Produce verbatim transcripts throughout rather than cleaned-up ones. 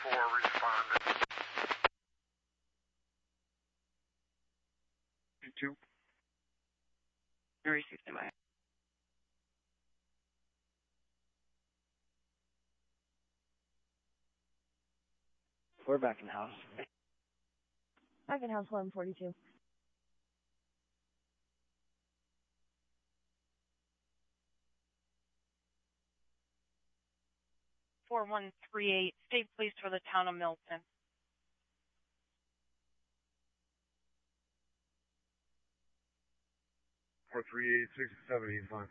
four responded. Two. Area six, stand by. We're back in house. Back in house eleven forty-two. four one three eight, State Police for the town of Milton. four three eight, six seven eight five.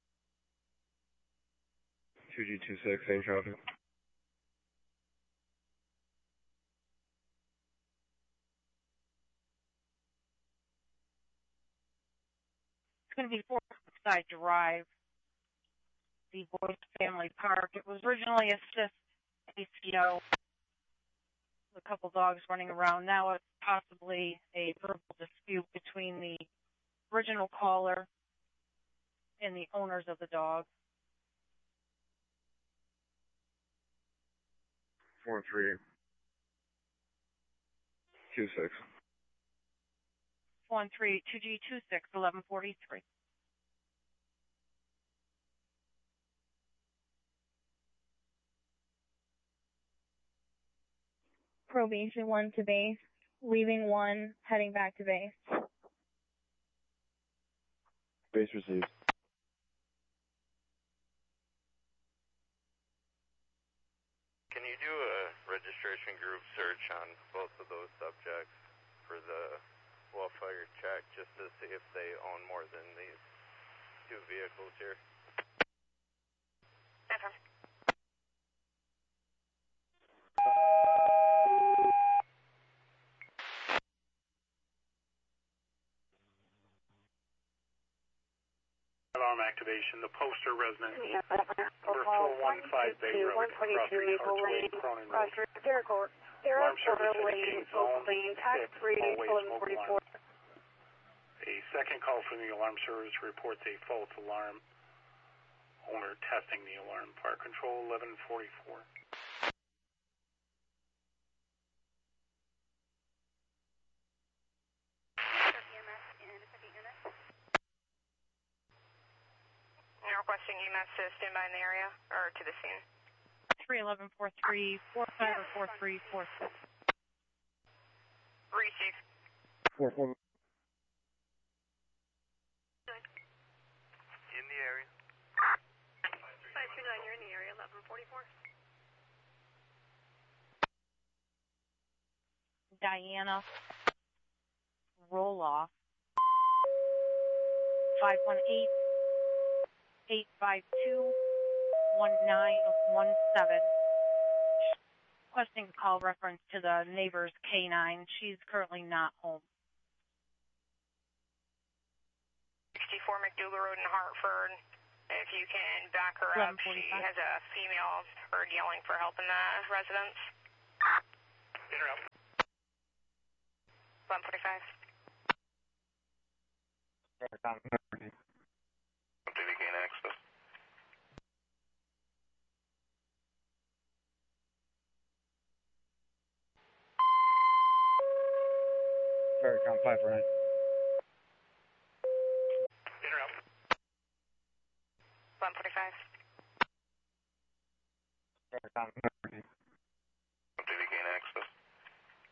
two G two six, same traffic. It's going to be four Side Drive, the Boyce Family Park. It was originally a C I S A C O, a couple dogs running around. Now it's possibly a verbal dispute between the original caller and the owners of the dog. four three eight. two six. one three two G two six, eleven forty-three. Probation one to base, leaving one, heading back to base. Base received. Can you do a registration group search on both of those subjects for the well-fire check, just to see if they own more than these two vehicles here? Okay. Alarm activation. The poster resident number four one five Bay Road, Crossing Archway, Cronin Road. Airport, Alarm service lane, indicating zone lane, tax six, three, always eleven smoke forty-four. alarm. A second call from the alarm service reports a false alarm. Owner testing the alarm. Fire control eleven forty-four. Requesting E M S to stand by in the area or to the scene. three eleven four three four five or four three four six. Receive. four four. In the area. five two nine, you're in the area, eleven forty-four. Diana Roloff, five one eight, eight five two, one nine one seven. Requesting a call reference to the neighbor's K nine. She's currently not home. sixty-four McDougal Road in Hartford. If you can back her up, she has a female heard yelling for help in the residence. Interrupt. eleven forty-five. Do we gain access? Vericom five right. Interrupt. eleven forty-five. Vericom.